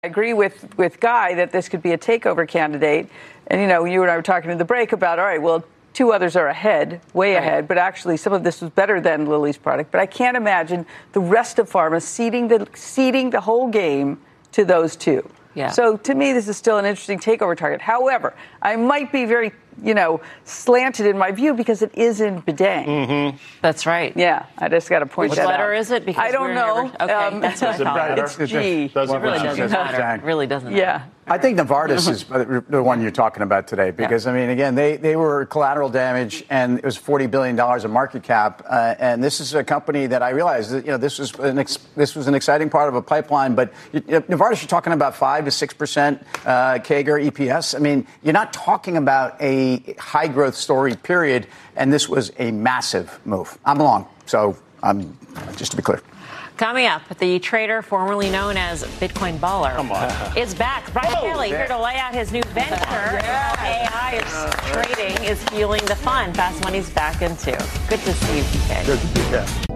I agree with Guy that this could be a takeover candidate. And, you and I were talking in the break about, all right, well, two others are ahead, way ahead, but actually some of this was better than Lilly's product. But I can't imagine the rest of pharma ceding the whole game to those two. Yeah. So to me, this is still an interesting takeover target. However, I might be very, slanted in my view because it is in Bedang. Mm-hmm. That's right. Yeah, I just got to point Which that out. Which letter is it? Because I don't know. Okay, that's what I thought. It's G. It really doesn't matter. It really doesn't matter. Yeah. I think Novartis is the one you're talking about today because, again, they were collateral damage and it was $40 billion of market cap. And this is a company that I realized that, this was an exciting part of a pipeline. But Novartis, you're talking about 5 to 6% CAGR EPS. I mean, you're not talking about a high growth story, period. And this was a massive move. I'm along. So just to be clear. Coming up, the trader formerly known as Bitcoin Baller is back. Brian Kelly here to lay out his new venture. AI trading is fueling the fun. Fast Money's back in too. Good to see you, PK. Good to be here.